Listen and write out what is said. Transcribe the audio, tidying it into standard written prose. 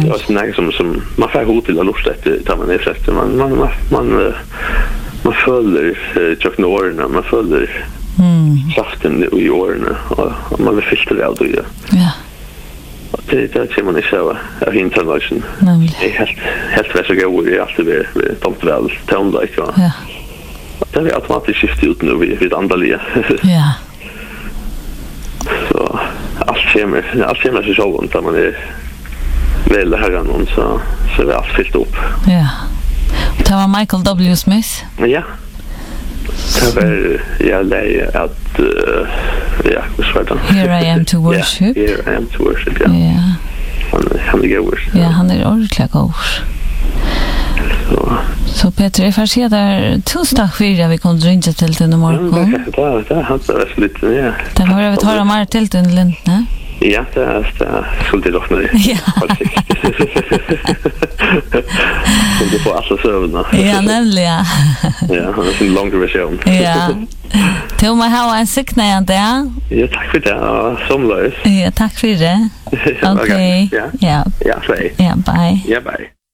Det är sån som man får hot till att lusta efter tar man efter man följer Chuck Norton, man följer kraften i åren och man vill filtra det då. Ja. Det ser man inte så av intervention. Det är helt så går det alltid vid tomt väl tonlike. Ja. Det är automatiskt skift ut nu vid andaliga. Ja. Så allt kommer så självant att man är väl här någon så är det allt fyllt upp. Ja. Det var Michael W. Smith. Ja. Det var jag lär att ja, vad sa det? Here I am to worship. Yeah, here I am to worship. Ja. Han är god. Ja, han är ordentligt god. Så Peter, jag får se där torsdag för vi kommer ringa till den i morgon. Det har det lite, ja. Det har vi tar mer till den lent, ne? Ja, det skulle det dock nu. Ja. Det får alla serverna. Ja, nämligen. Ja, det är en lång version. Ja. Till mig ha en signal där. Ja, tack för det. Somlös. Ja, tack för det. Okej. Ja. Ja, bye. Ja, bye.